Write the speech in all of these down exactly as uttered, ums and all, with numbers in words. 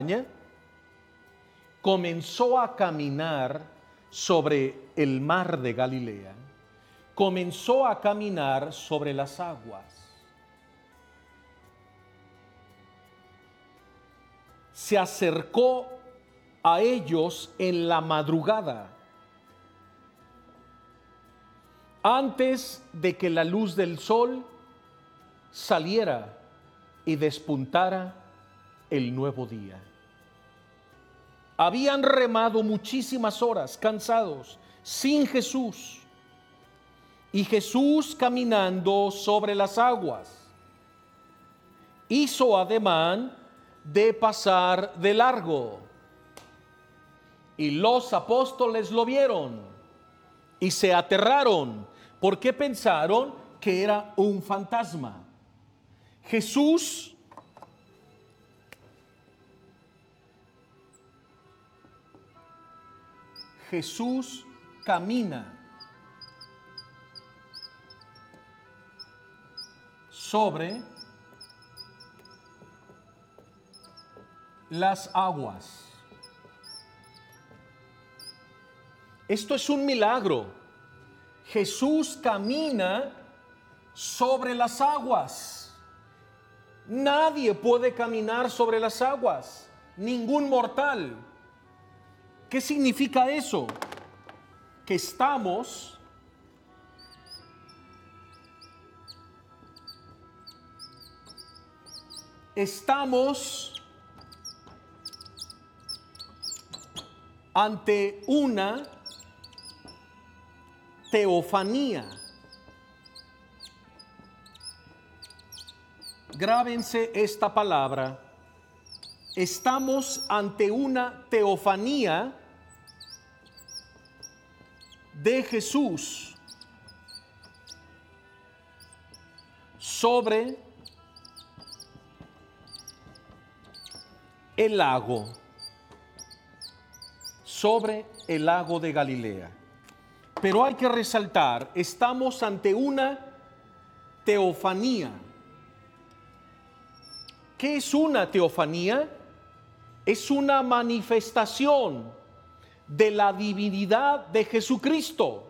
comenzó a caminar sobre el mar de Galilea, comenzó a caminar sobre las aguas. Se acercó a ellos en la madrugada, antes de que la luz del sol saliera y despuntara el nuevo día. Habían remado muchísimas horas, cansados, sin Jesús. Y Jesús, caminando sobre las aguas, hizo ademán de pasar de largo. Y los apóstoles lo vieron y se aterraron, porque pensaron que era un fantasma. Jesús Jesús camina sobre las aguas. Esto es un milagro. Jesús camina sobre las aguas. Nadie puede caminar sobre las aguas, ningún mortal. ¿Qué significa eso? Que estamos estamos ante una teofanía. Grábense esta palabra. Estamos ante una teofanía de Jesús sobre el lago, sobre el lago de Galilea. Pero hay que resaltar, estamos ante una teofanía. ¿Qué es una teofanía? Es una manifestación de la divinidad de Jesucristo.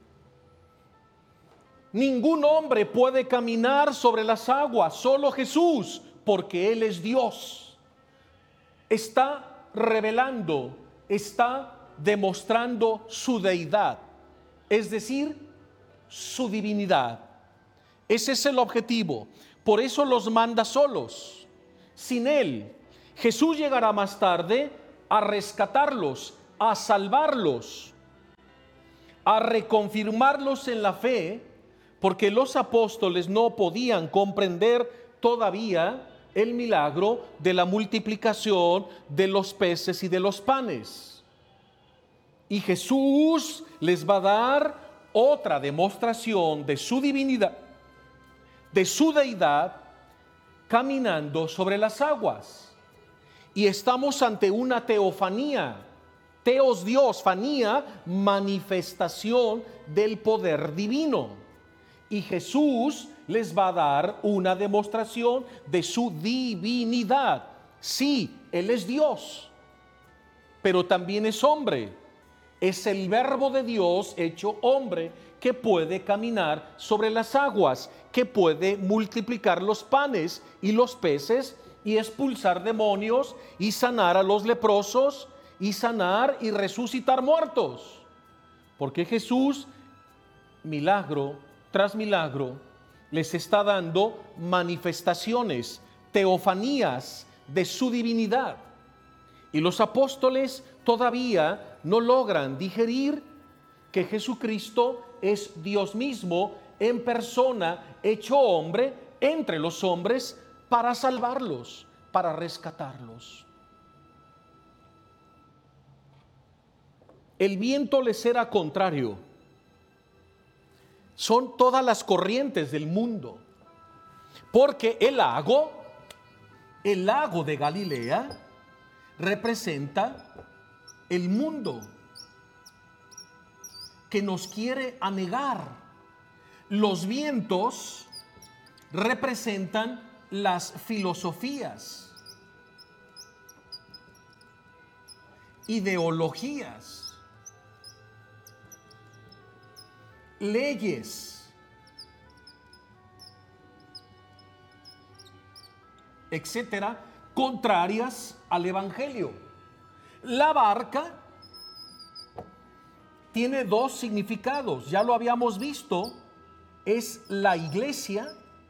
Ningún hombre puede caminar sobre las aguas, solo Jesús, porque Él es Dios. Está revelando, está demostrando su deidad, es decir, su divinidad. Ese es el objetivo. Por eso los manda solos. Sin Él, Jesús llegará más tarde a rescatarlos, a salvarlos, a reconfirmarlos en la fe, porque los apóstoles no podían comprender todavía el milagro de la multiplicación de los peces y de los panes. Y Jesús les va a dar otra demostración de su divinidad, de su deidad, caminando sobre las aguas. Y estamos ante una teofanía. Teos, Dios, fanía, manifestación del poder divino. Y Jesús les va a dar una demostración de su divinidad. Sí, Él es Dios, pero también es hombre. Es el Verbo de Dios hecho hombre que puede caminar sobre las aguas, que puede multiplicar los panes y los peces y expulsar demonios y sanar a los leprosos y sanar y resucitar muertos. Porque Jesús, milagro tras milagro, les está dando manifestaciones, teofanías de su divinidad. Y los apóstoles todavía no logran digerir que Jesucristo es Dios mismo en persona, hecho hombre entre los hombres, para salvarlos, para rescatarlos. El viento les era contrario. Son todas las corrientes del mundo. Porque el lago, el lago de Galilea, representa el mundo que nos quiere anegar. Los vientos representan las filosofías. ideologías, leyes, etcétera, contrarias al Evangelio. La barca tiene dos significados, ya lo habíamos visto, es la iglesia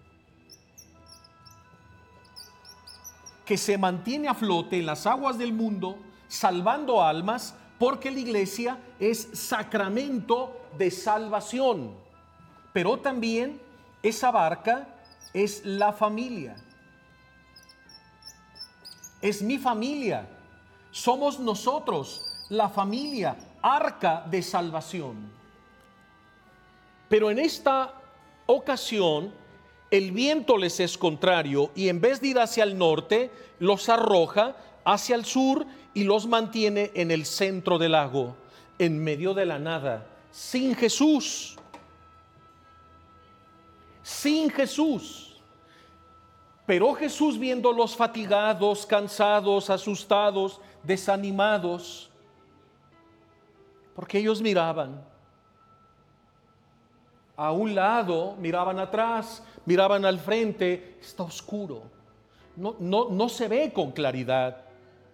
que se mantiene a flote en las aguas del mundo, salvando almas, porque la iglesia es sacramento de salvación. Pero también esa barca es la familia. Es mi familia. Somos nosotros, la familia, arca de salvación. Pero en esta ocasión, el viento les es contrario y en vez de ir hacia el norte, los arroja hacia el sur y los mantiene en el centro del lago, en medio de la nada, sin Jesús. Sin Jesús. Pero Jesús, viéndolos fatigados, cansados, asustados, desanimados, porque ellos miraban a un lado, miraban atrás, miraban al frente, está oscuro, no, no, no se ve con claridad.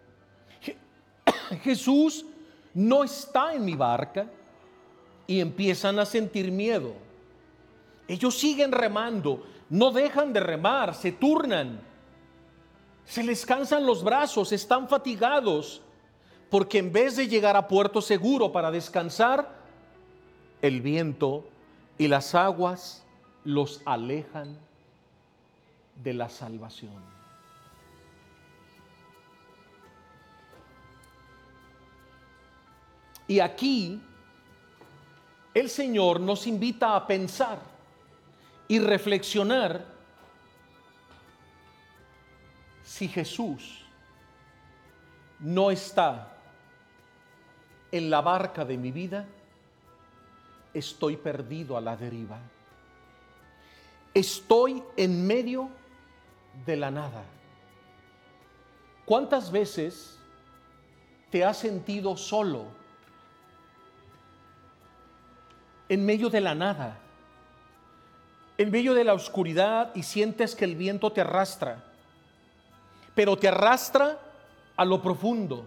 Jesús no está en mi barca y empiezan a sentir miedo. Ellos siguen remando, no dejan de remar, se turnan, se les cansan los brazos, están fatigados, porque en vez de llegar a puerto seguro para descansar, el viento y las aguas los alejan de la salvación. Y aquí el Señor nos invita a pensar y reflexionar si Jesús no está en la barca de mi vida, estoy perdido a la deriva. Estoy en medio de la nada. ¿Cuántas veces te has sentido solo en medio de la nada, en medio de la oscuridad, y sientes que el viento te arrastra, pero te arrastra a lo profundo,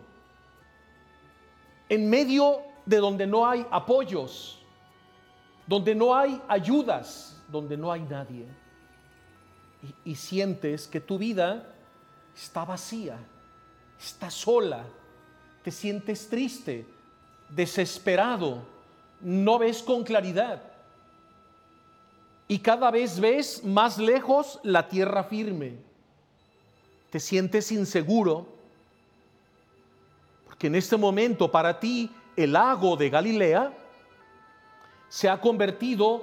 en medio de donde no hay apoyos, donde no hay ayudas, donde no hay nadie, y, y sientes que tu vida está vacía, está sola, te sientes triste, desesperado, no ves con claridad, y cada vez ves más lejos la tierra firme. Te sientes inseguro, porque en este momento para ti el lago de Galilea se ha convertido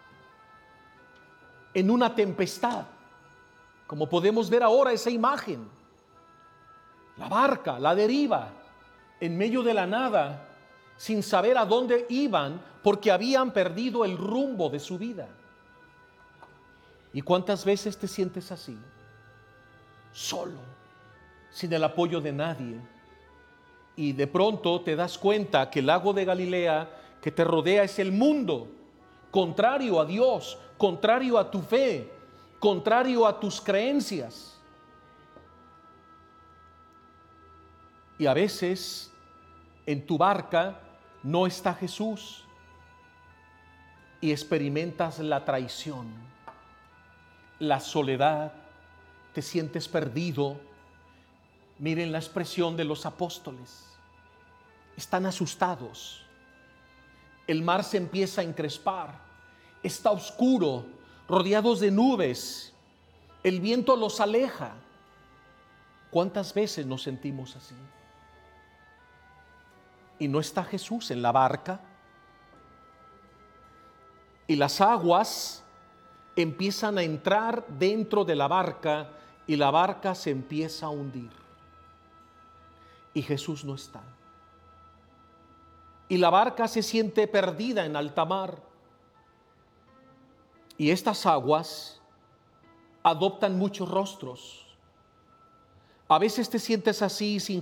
en una tempestad, como podemos ver ahora esa imagen. La barca, la deriva, en medio de la nada, sin saber a dónde iban, porque habían perdido el rumbo de su vida. ¿Y cuántas veces te sientes así? Solo, sin el apoyo de nadie. Y de pronto te das cuenta que el lago de Galilea que te rodea es el mundo, contrario a Dios, contrario a tu fe, contrario a tus creencias. Y a veces en tu barca no está Jesús y experimentas la traición, la soledad, te sientes perdido. Miren la expresión de los apóstoles, están asustados, el mar se empieza a encrespar, está oscuro, rodeados de nubes, el viento los aleja. ¿Cuántas veces nos sentimos así? Y no está Jesús en la barca, y las aguas empiezan a entrar dentro de la barca y la barca se empieza a hundir. Y Jesús no está. Y la barca se siente perdida en alta mar. Y estas aguas adoptan muchos rostros. A veces te sientes así sin